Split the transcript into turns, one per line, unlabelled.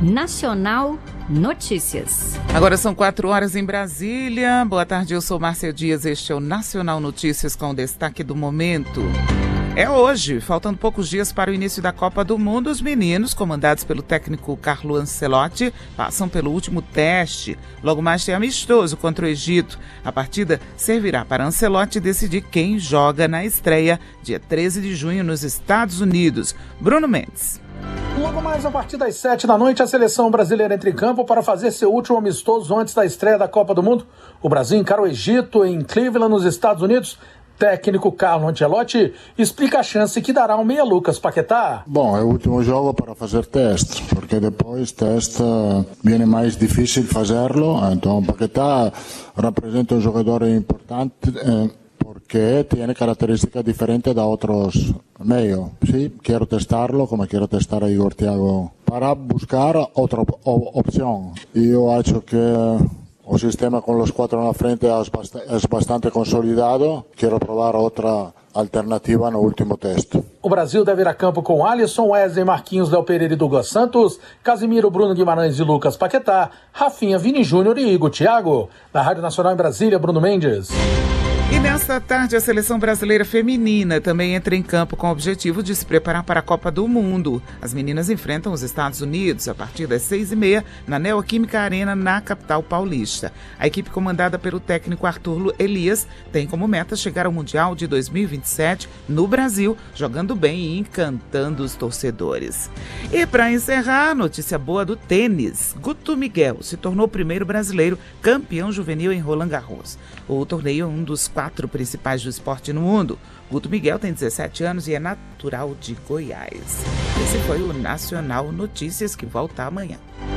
Nacional Notícias.
Agora são 4h em Brasília. Boa tarde, eu sou Márcia Dias. Este é o Nacional Notícias com o destaque do momento. É hoje, faltando poucos dias para o início da Copa do Mundo, os meninos, comandados pelo técnico Carlo Ancelotti, passam pelo último teste. Logo mais tem amistoso contra o Egito. A partida servirá para Ancelotti decidir quem joga na estreia, dia 13 de junho, nos Estados Unidos. Bruno Mendes.
Logo mais a partir das 7 da noite, a seleção brasileira entra em campo para fazer seu último amistoso antes da estreia da Copa do Mundo. O Brasil encara o Egito em Cleveland, nos Estados Unidos. Técnico Carlo Ancelotti explica a chance que dará ao meia Lucas Paquetá.
Bom, é o último jogo para fazer teste, porque depois teste viene mais difícil fazerlo. Então Paquetá representa um jogador importante porque tiene características diferentes de otros medios. Sí, quiero testarlo como quiero testar a Igor Thiago para buscar otra opción. Y yo acho que o sistema con los 4 na frente é bastante consolidado. Quero provar outra alternativa no último teste.
O Brasil deve ir a campo com Alisson, Wesley, Marquinhos, Léo Pereira e Douglas Santos, Casimiro, Bruno Guimarães e Lucas Paquetá, Rafinha, Vini Júnior e Igor Thiago. Da Rádio Nacional em Brasília, Bruno Mendes.
E nesta tarde, a seleção brasileira feminina também entra em campo com o objetivo de se preparar para a Copa do Mundo. As meninas enfrentam os Estados Unidos a partir das 6h30 na Neoquímica Arena, na capital paulista. A equipe comandada pelo técnico Arthur Elias tem como meta chegar ao Mundial de 2027 no Brasil, jogando bem e encantando os torcedores. E para encerrar, notícia boa do tênis. Guto Miguel se tornou o primeiro brasileiro campeão juvenil em Roland Garros. O torneio é um dos 4 principais do esporte no mundo. Guto Miguel tem 17 anos e é natural de Goiás. Esse foi o Nacional Notícias, que volta amanhã.